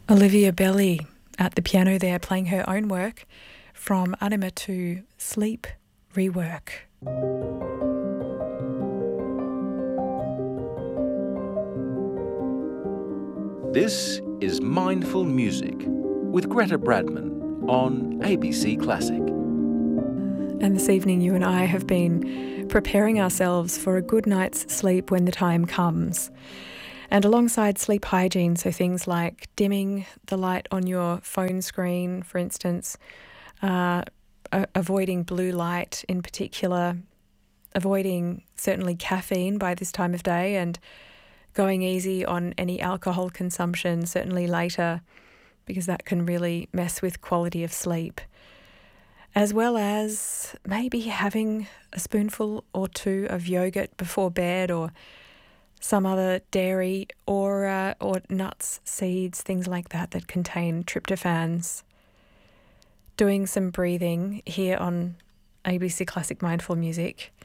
Olivia Belly at the piano there playing her own work from Anima to Sleep Rework. This is Mindful Music with Greta Bradman on ABC Classic. And this evening you and I have been preparing ourselves for a good night's sleep when the time comes. And alongside sleep hygiene, so things like dimming the light on your phone screen, for instance, avoiding blue light in particular, avoiding certainly caffeine by this time of day, and going easy on any alcohol consumption, certainly later, because that can really mess with quality of sleep. As well as maybe having a spoonful or two of yogurt before bed, or some other dairy or nuts, seeds, things like that contain tryptophans. Doing some breathing here on ABC Classic Mindful Music.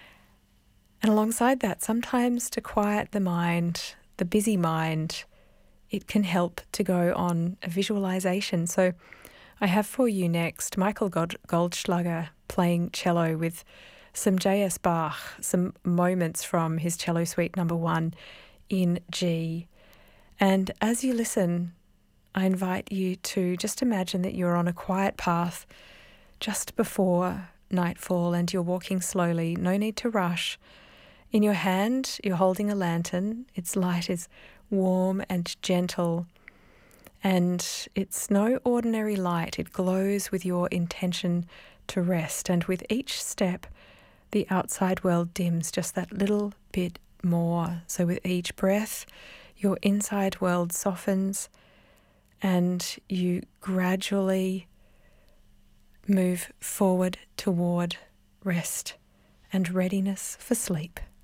And alongside that, sometimes to quiet the mind, the busy mind, it can help to go on a visualization. So I have for you next Michael Goldschlager playing cello with some J.S. Bach, some moments from his cello suite number 1 in G. And as you listen, I invite you to just imagine that you're on a quiet path just before nightfall and you're walking slowly. No need to rush. In your hand, you're holding a lantern. Its light is warm and gentle. And it's no ordinary light. It glows with your intention to rest. And with each step, the outside world dims just that little bit more. So with each breath, your inside world softens and you gradually move forward toward rest and readiness for sleep.